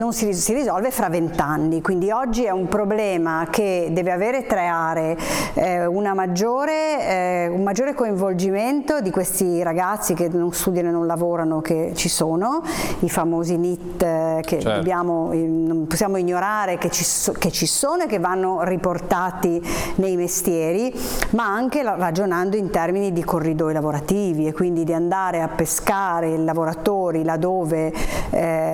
non si risolve fra 20 anni, quindi oggi è un problema che deve avere 3 aree, un maggiore coinvolgimento di questi ragazzi che non studiano e non lavorano, che ci sono, i famosi NEET che non possiamo ignorare che ci sono e che vanno riportati nei mestieri, ma anche ragionando in termini di corridoi lavorativi e quindi di andare a pescare i lavoratori laddove